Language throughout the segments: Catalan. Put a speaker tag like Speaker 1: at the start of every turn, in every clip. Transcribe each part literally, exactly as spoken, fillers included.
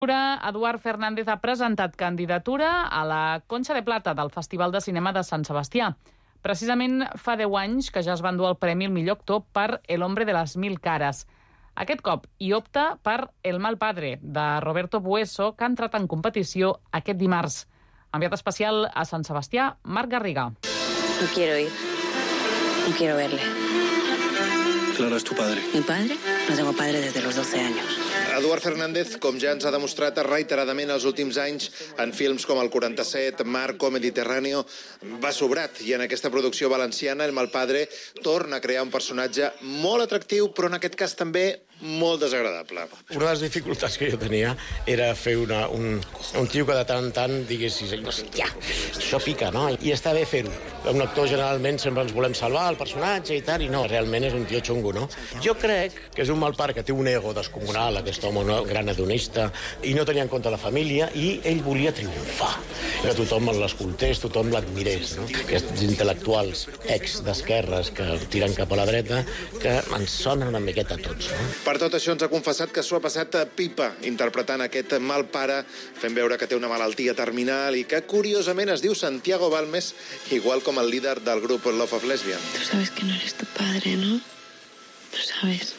Speaker 1: Eduard Fernández ha presentat candidatura a la Concha de Plata del Festival de Cinema de Sant Sebastià. Precisament fa deu anys que ja es va endur el premi al millor actor per El hombre de las mil caras. Aquest cop hi opta per El mal padre, de Roberto Bueso, que ha entrat en competició aquest dimarts. Enviat especial a Sant Sebastià, Marc Garriga.
Speaker 2: No quiero ir. No quiero verle.
Speaker 3: Clara es tu padre.
Speaker 2: ¿Mi padre? No tengo padre desde los doce años.
Speaker 4: Eduard Fernández, com ja ens ha demostrat reiteradament els últims anys en films com el quaranta-set, Marco, Mediterráneo, va sobrat. I en aquesta producció valenciana, El mal padre torna a crear un personatge molt atractiu, però en aquest cas també molt desagradable.
Speaker 5: Una de les dificultats que jo tenia era fer una, un, un tio que de tant en tant diguessis, hòstia, això pica, no? I està bé fer-ho. Un actor generalment sempre ens volem salvar el personatge i tal, i no, realment és un tio xungo, no? Jo crec que és un mal pare que té un ego descomunal, aquest home, no? Gran hedonista, i no tenia en compte la família, i ell volia triomfar. Que tothom l'escoltés, tothom l'admirés, no? Aquests intel·lectuals ex d'esquerres que tiren cap a la dreta, que ens sonen una miqueta a tots, no?
Speaker 4: Per tot això ens ha confessat que s'ho ha passat a pipa interpretant aquest mal pare, fent veure que té una malaltia terminal i que, curiosament, es diu Santiago Balmes, igual com el líder del grup Love of Lesbian.
Speaker 2: Tú sabes que no eres tu padre, ¿no? Lo sabes.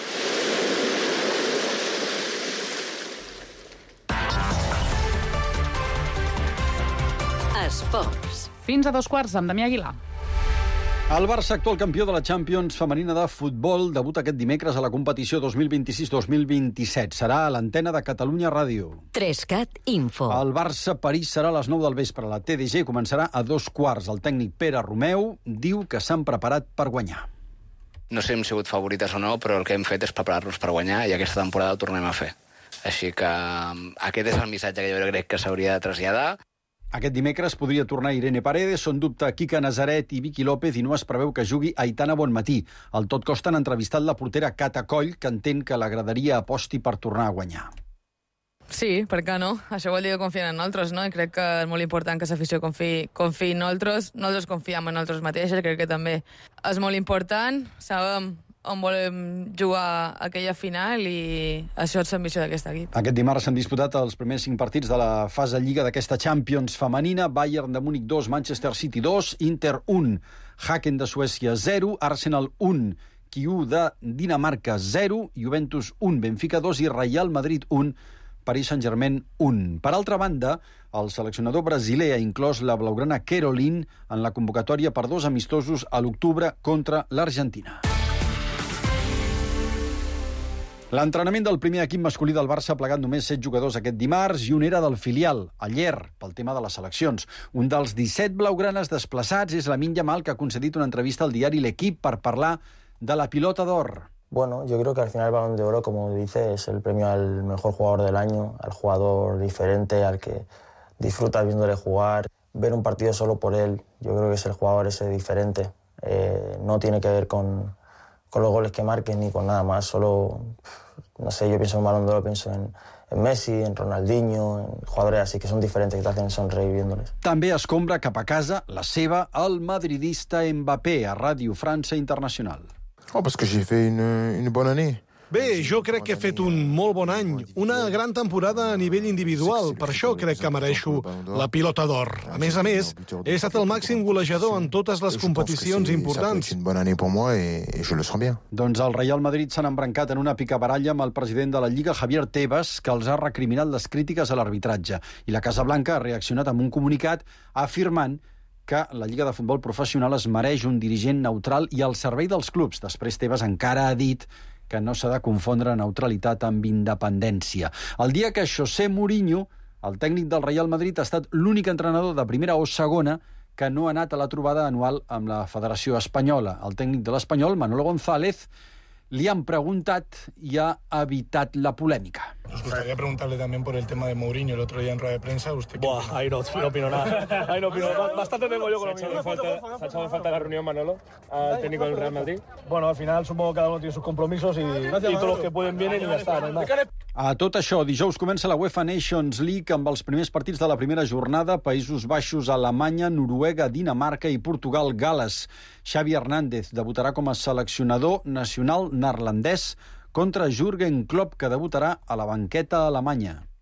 Speaker 6: Esports.
Speaker 1: Fins a dos quarts amb Damià Aguilar.
Speaker 7: El Barça, actual campió de la Champions femenina de futbol, debuta aquest dimecres a la competició dos mil vint-i-sis dos mil vint-i-set. Serà a l'antena de Catalunya Ràdio.
Speaker 6: Trescat Info.
Speaker 7: El Barça-París serà a les nou del vespre. La T D G començarà a dos quarts. El tècnic Pere Romeu diu que s'han preparat per guanyar.
Speaker 8: No sé si hem sigut favorites o no, però el que hem fet és preparar-nos per guanyar i aquesta temporada ho tornem a fer. Així que aquest és el missatge que jo crec que s'hauria de traslladar.
Speaker 7: Aquest dimecres podria tornar Irene Paredes, són dubte Quique Nazaret i Vicky López i no es preveu que jugui Aitana Bonmatí. Al Tot Costa han entrevistat la portera Cata Coll, que entén que l'agradaria aposti per tornar a guanyar.
Speaker 9: Sí, per què no? Això vol dir que confien en nosaltres, no? I crec que és molt important que l'afició confiï, confiï en nosaltres. Nosaltres confiem en nosaltres mateixes, crec que també és molt important. Sabem on volem jugar aquella final i això és l'ambició d'aquest equip.
Speaker 7: Aquest dimarts s'han disputat els primers cinc partits de la fase Lliga d'aquesta Champions femenina. Bayern de Múnich dos, Manchester City dos, Inter un, Haken de Suècia zero, Arsenal un, Kiu de Dinamarca zero, Juventus un, Benfica dos i Real Madrid un, Paris Saint-Germain un. Per altra banda, el seleccionador brasiler ha inclòs la blaugrana Caroline en la convocatòria per dos amistosos a l'octubre contra l'Argentina. L'entrenament del primer equip masculí del Barça ha plegat només set jugadors aquest dimarts i un era del filial, ayer, pel tema de les seleccions. Un dels disset blaugranes desplaçats és Lamine Yamal, que ha concedit una entrevista al diari L'Equip per parlar de la pilota d'or.
Speaker 10: Bueno, yo creo que al final el Balón de Oro, como dice, es el premio al mejor jugador del año, al jugador diferente, al que disfrutas viéndole jugar. Ver un partido solo por él, yo creo que es el jugador ese diferente. Eh, no tiene que ver con, con los goles que marques ni con nada más, solo... No sé, yo pienso en Balón de Oro, pienso en, en Messi, en Ronaldinho, en jugadores así que son diferentes, que te hacen sonreír viéndoles.
Speaker 7: També escombra cap a casa la seva, el madridista Mbappé, a Ràdio França Internacional.
Speaker 11: Oh, parce que j'ai fait une, une bonne année.
Speaker 12: Bé, jo crec que he fet un molt bon any, una gran temporada a nivell individual, per això crec que mereixo la pilota d'or. A més a més, he estat el màxim golejador en totes les competicions importants.
Speaker 7: Doncs el Real Madrid s'han embrancat en una picabaralla amb el president de la Lliga, Javier Tebas, que els ha recriminat les crítiques a l'arbitratge. I la Casa Blanca ha reaccionat amb un comunicat afirmant que la Lliga de Futbol Professional es mereix un dirigent neutral i al servei dels clubs. Després Tebas encara ha dit que no s'ha de confondre neutralitat amb independència. El dia que José Mourinho, el tècnic del Real Madrid, ha estat l'únic entrenador de primera o segona que no ha anat a la trobada anual amb la Federació Espanyola. El tècnic de l'Espanyol, Manolo González, li han preguntat i ha evitat la polèmica.
Speaker 13: Nos gustaría preguntarle también por el tema de Mourinho el otro día en rueda de prensa. ¿Usted qué
Speaker 14: Buah, ahí no, no opino nada. Ahí no opino nada. Bastante tengo yo con lo mío.
Speaker 13: ¿Se ha echado falta la reunión, Manolo,
Speaker 14: al técnico del Real Madrid? Bueno, al final supongo que cada uno tiene sus compromisos y, y todos los que pueden vienen y ya está. No hay más.
Speaker 7: A tot això, dijous comença la UEFA Nations League amb els primers partits de la primera jornada. Països Baixos, Alemanya, Noruega, Dinamarca i Portugal, Gal·les. Xavi Hernández debutarà com a seleccionador nacional neerlandès contra Jürgen Klopp, que debutarà a la banqueta alemanya.